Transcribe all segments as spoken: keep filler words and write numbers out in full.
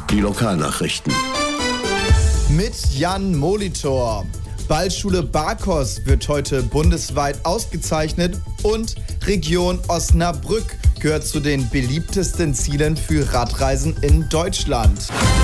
die Lokalnachrichten. Mit Jan Molitor. Ballschule Barkos wird heute bundesweit ausgezeichnet und Region Osnabrück gehört zu den beliebtesten Zielen für Radreisen in Deutschland.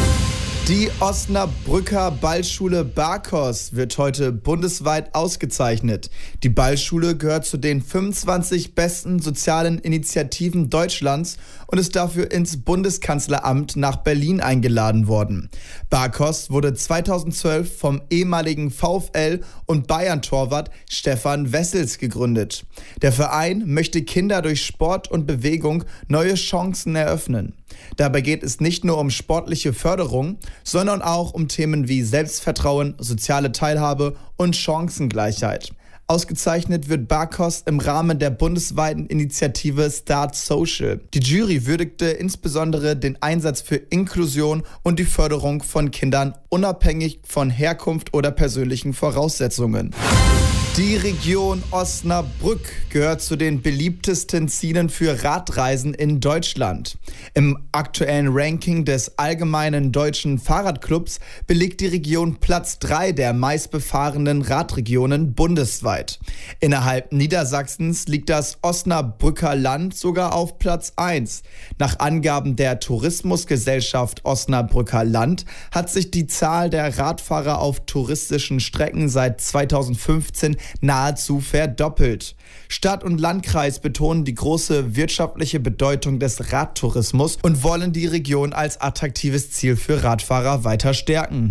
Die Osnabrücker Ballschule Barkos wird heute bundesweit ausgezeichnet. Die Ballschule gehört zu den fünfundzwanzig besten sozialen Initiativen Deutschlands und ist dafür ins Bundeskanzleramt nach Berlin eingeladen worden. Barkos wurde zweitausendzwölf vom ehemaligen VfL und Bayern-Torwart Stefan Wessels gegründet. Der Verein möchte Kinder durch Sport und Bewegung neue Chancen eröffnen. Dabei geht es nicht nur um sportliche Förderung, sondern auch um Themen wie Selbstvertrauen, soziale Teilhabe und Chancengleichheit. Ausgezeichnet wird Barkos im Rahmen der bundesweiten Initiative Start Social. Die Jury würdigte insbesondere den Einsatz für Inklusion und die Förderung von Kindern unabhängig von Herkunft oder persönlichen Voraussetzungen. Die Region Osnabrück gehört zu den beliebtesten Zielen für Radreisen in Deutschland. Im aktuellen Ranking des Allgemeinen Deutschen Fahrradclubs belegt die Region Platz drei der meistbefahrenen Radregionen bundesweit. Innerhalb Niedersachsens liegt das Osnabrücker Land sogar auf Platz eins. Nach Angaben der Tourismusgesellschaft Osnabrücker Land hat sich die Zahl der Radfahrer auf touristischen Strecken seit zweitausendfünfzehn nahezu verdoppelt. Stadt und Landkreis betonen die große wirtschaftliche Bedeutung des Radtourismus und wollen die Region als attraktives Ziel für Radfahrer weiter stärken.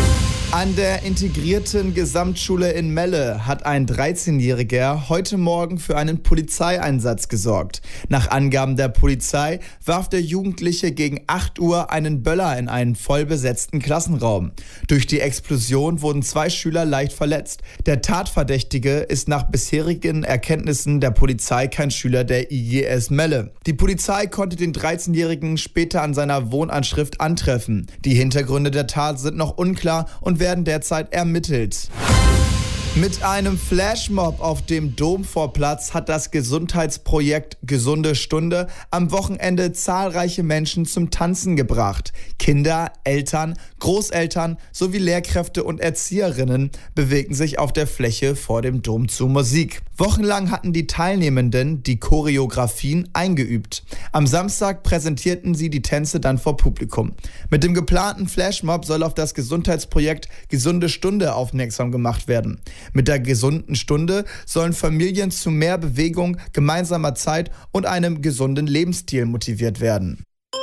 An der integrierten Gesamtschule in Melle hat ein dreizehnjähriger heute Morgen für einen Polizeieinsatz gesorgt. Nach Angaben der Polizei warf der Jugendliche gegen acht Uhr einen Böller in einen vollbesetzten Klassenraum. Durch die Explosion wurden zwei Schüler leicht verletzt. Der Tatverdächtige ist nach bisherigen Erkenntnissen der Polizei kein Schüler der I G S Melle. Die Polizei konnte den dreizehnjährigen später an seiner Wohnanschrift antreffen. Die Hintergründe der Tat sind noch unklar und werden derzeit ermittelt. Mit einem Flashmob auf dem Domvorplatz hat das Gesundheitsprojekt Gesunde Stunde am Wochenende zahlreiche Menschen zum Tanzen gebracht. Kinder, Eltern, Großeltern sowie Lehrkräfte und Erzieherinnen bewegten sich auf der Fläche vor dem Dom zu Musik. Wochenlang hatten die Teilnehmenden die Choreografien eingeübt. Am Samstag präsentierten sie die Tänze dann vor Publikum. Mit dem geplanten Flashmob soll auf das Gesundheitsprojekt Gesunde Stunde aufmerksam gemacht werden. Mit der gesunden Stunde sollen Familien zu mehr Bewegung, gemeinsamer Zeit und einem gesunden Lebensstil motiviert werden.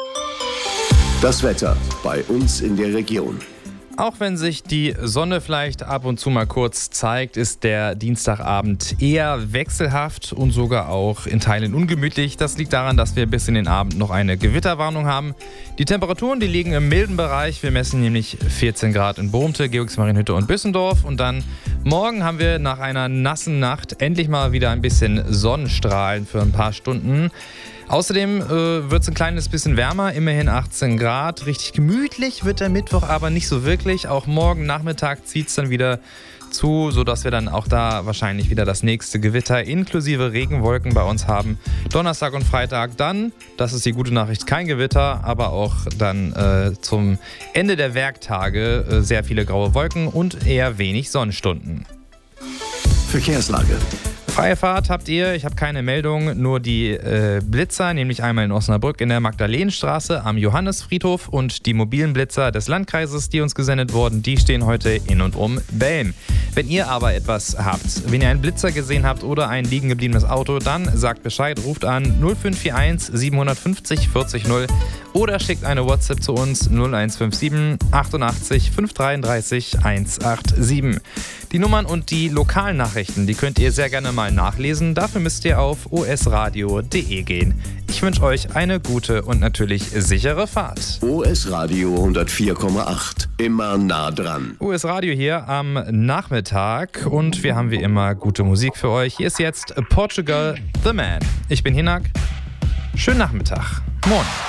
Das Wetter bei uns in der Region. Auch wenn sich die Sonne vielleicht ab und zu mal kurz zeigt, ist der Dienstagabend eher wechselhaft und sogar auch in Teilen ungemütlich. Das liegt daran, dass wir bis in den Abend noch eine Gewitterwarnung haben. Die Temperaturen, die liegen im milden Bereich. Wir messen nämlich vierzehn Grad in Bohmte, Georgsmarienhütte und Büssendorf. Und dann morgen haben wir nach einer nassen Nacht endlich mal wieder ein bisschen Sonnenstrahlen für ein paar Stunden. Außerdem äh, wird es ein kleines bisschen wärmer, immerhin achtzehn Grad. Richtig gemütlich wird der Mittwoch aber nicht so wirklich. Auch morgen Nachmittag zieht es dann wieder zu, sodass wir dann auch da wahrscheinlich wieder das nächste Gewitter inklusive Regenwolken bei uns haben. Donnerstag und Freitag dann, das ist die gute Nachricht, kein Gewitter, aber auch dann äh, zum Ende der Werktage äh, sehr viele graue Wolken und eher wenig Sonnenstunden. Verkehrslage. Freie Fahrt habt ihr, ich habe keine Meldung, nur die äh, Blitzer, nämlich einmal in Osnabrück in der Magdalenenstraße am Johannesfriedhof und die mobilen Blitzer des Landkreises, die uns gesendet wurden, die stehen heute in und um Belm. Wenn ihr aber etwas habt, wenn ihr einen Blitzer gesehen habt oder ein liegen gebliebenes Auto, dann sagt Bescheid, ruft an null fünf vier eins sieben fünf fünf vierzig null oder schickt eine WhatsApp zu uns null eins fünf sieben achtundachtzig fünf dreiunddreißig hundertsiebenundachtzig. Die Nummern und die Lokalnachrichten, die könnt ihr sehr gerne mal nachlesen. Dafür müsst ihr auf o s radio punkt d e gehen. Ich wünsche euch eine gute und natürlich sichere Fahrt. O S Radio hundertvier Komma acht. Immer nah dran. O S Radio hier am Nachmittag und wir haben wie immer gute Musik für euch. Hier ist jetzt Portugal The Man. Ich bin Hinak. Schönen Nachmittag. Moin.